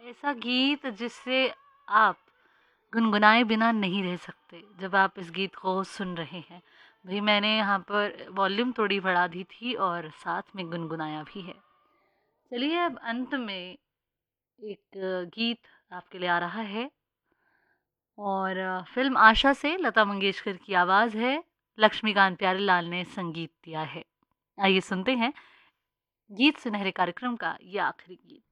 ऐसा गीत जिससे आप गुनगुनाए बिना नहीं रह सकते जब आप इस गीत को सुन रहे हैं। भाई मैंने यहाँ पर वॉल्यूम थोड़ी बढ़ा दी थी और साथ में गुनगुनाया भी है। चलिए अब अंत में एक गीत आपके लिए आ रहा है और फिल्म आशा से लता मंगेशकर की आवाज़ है, लक्ष्मीकांत प्यारेलाल ने संगीत दिया है। आइए सुनते हैं गीत सुनहरे कार्यक्रम का ये आखिरी गीत।